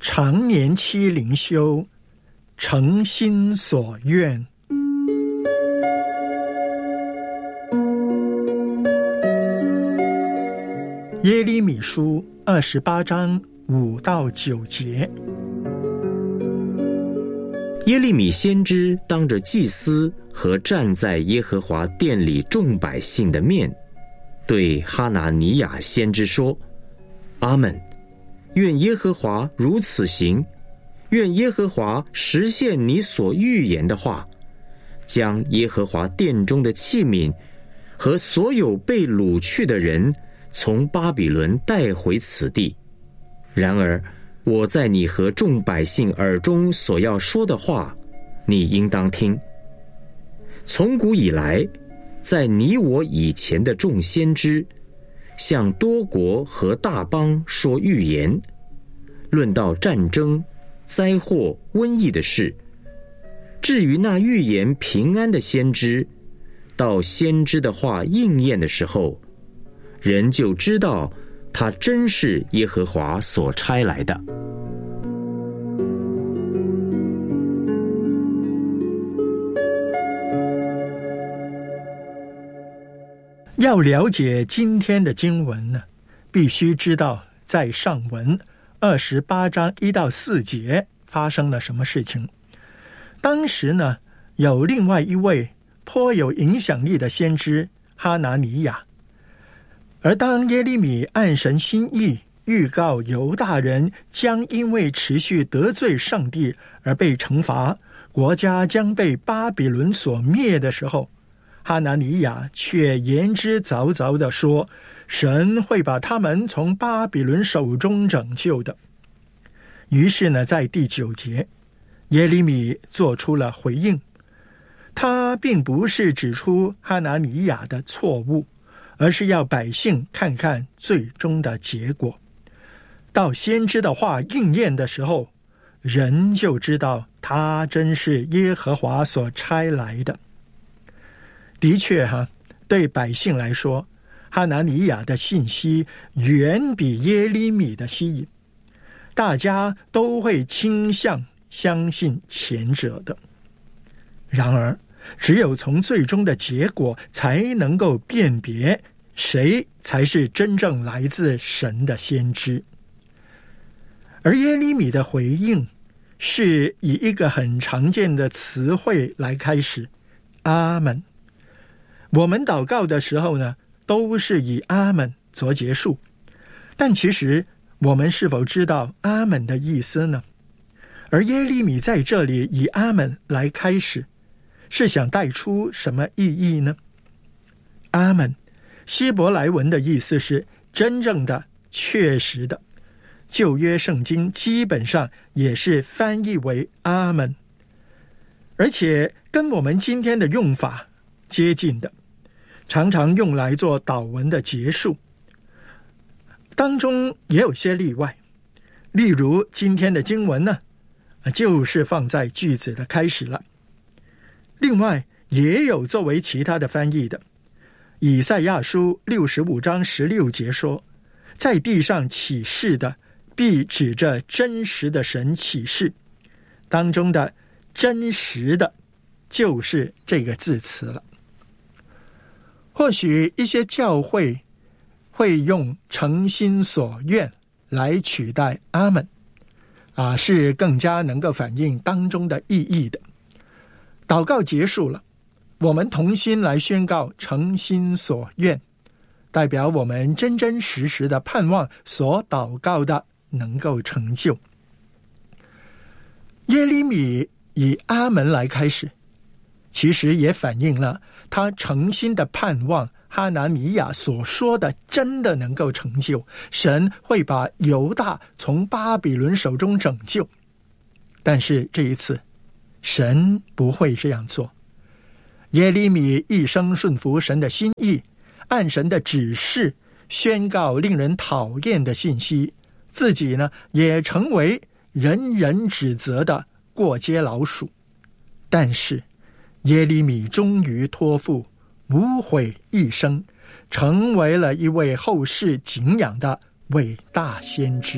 常年期灵修，诚心所愿。耶利米书28章5到9节。 耶利米先知当着祭司和站在耶和华殿里众百姓的面，对哈拿尼亚先知说：阿们，愿耶和华如此行，愿耶和华实现你所预言的话，将耶和华殿中的器皿和所有被掳去的人从巴比伦带回此地。然而我在你和众百姓耳中所要说的话，你应当听。从古以来，在你我以前的众先知，向多国和大邦说预言，论到战争、灾祸、瘟疫的事。至于那预言平安的先知，到先知的话应验的时候，人就知道他真是耶和华所差来的。 要了解今天的经文呢，必须知道在上文28章1到4节发生了什么事情。当时呢，有另外一位颇有影响力的先知哈拿尼亚，而当耶利米按神心意预告犹大人将因为持续得罪上帝而被惩罚，国家将被巴比伦所灭的时候，哈拿尼亚却言之凿凿地说，神会把他们从巴比伦手中拯救的。于是呢，在第9节，耶利米做出了回应。他并不是指出哈拿尼亚的错误，而是要百姓看看最终的结果。到先知的话应验的时候，人就知道他真是耶和华所差来的。的确对百姓来说，哈拿尼亚的信息远比耶利米的吸引，大家都会倾向相信前者的。然而只有从最终的结果才能够辨别谁才是真正来自神的先知。而耶利米的回应是以一个很常见的词汇来开始，阿们。我们祷告的时候呢，都是以阿们做结束，但其实我们是否知道阿们的意思呢？而耶利米在这里以阿们来开始，是想带出什么意义呢？阿们希伯来文的意思是真正的、确实的，旧约圣经基本上也是翻译为阿们，而且跟我们今天的用法接近的，常常用来做祷文的结束。当中也有些例外，例如今天的经文呢，就是放在句子的开始了。另外也有作为其他的翻译的，以赛亚书65章16节说，在地上起誓的必指着真实的神起誓，当中的真实的就是这个字词了。或许一些教会会用诚心所愿来取代阿们，是更加能够反映当中的意义的。祷告结束了，我们同心来宣告诚心所愿，代表我们真真实实的盼望所祷告的能够成就。耶利米以阿们来开始，其实也反映了他诚心的盼望哈拿尼亚所说的真的能够成就，神会把犹大从巴比伦手中拯救。但是这一次神不会这样做。耶利米一生顺服神的心意，按神的指示宣告令人讨厌的信息，自己呢也成为人人指责的过街老鼠。但是耶利米终于托付无悔一生，成为了一位后世敬仰的伟大先知。